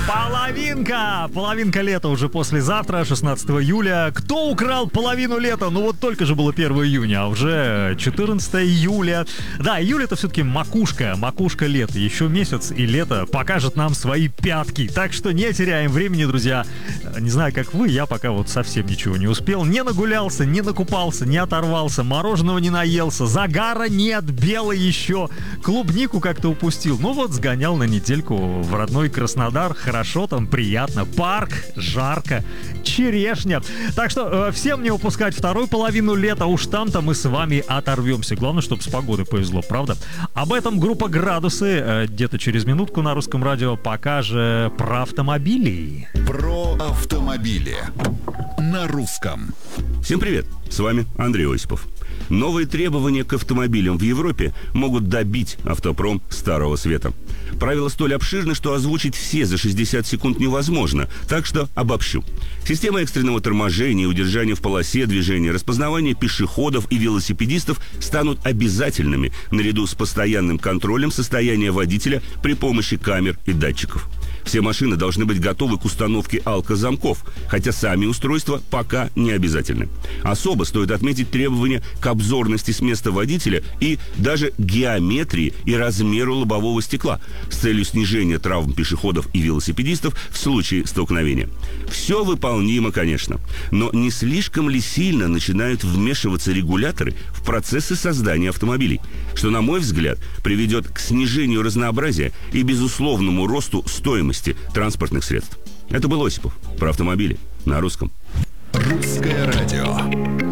Половинка лета уже послезавтра, 16 июля. Кто украл половину лета? Ну вот только же было 1 июня, а уже 14 июля. Да, июль это все-таки макушка лета. Еще месяц, и лето покажет нам свои пятки. Так что не теряем времени, друзья. Не знаю, как вы, я пока вот совсем ничего не успел. Не нагулялся, не накупался, не оторвался, мороженого не наелся, загара нет, белый еще. Клубнику как-то упустил. Ну вот, сгонял на недельку в родной Краснодар. Хорошо, там приятно. Парк, жарко, черешня. Так что всем не упускать вторую половину лета. Уж там-то мы с вами оторвемся. Главное, чтобы с погодой повезло, правда? Об этом группа «Градусы» где-то через минутку на Русском радио. Пока же про автомобили. Про автомобили на русском. Всем привет, с вами Андрей Осипов. Новые требования к автомобилям в Европе могут добить автопром Старого Света. Правила столь обширны, что озвучить все за 60 секунд невозможно, так что обобщу. Система экстренного торможения и удержания в полосе движения, распознавание пешеходов и велосипедистов станут обязательными наряду с постоянным контролем состояния водителя при помощи камер и датчиков. Все машины должны быть готовы к установке алкозамков, хотя сами устройства пока не обязательны. Особо стоит отметить требования к обзорности с места водителя и даже геометрии и размеру лобового стекла с целью снижения травм пешеходов и велосипедистов в случае столкновения. Все выполнимо, конечно, но не слишком ли сильно начинают вмешиваться регуляторы в процессы создания автомобилей, что, на мой взгляд, приведет к снижению разнообразия и безусловному росту стоимости транспортных средств. Это был Осипов про автомобили на русском. Русское радио.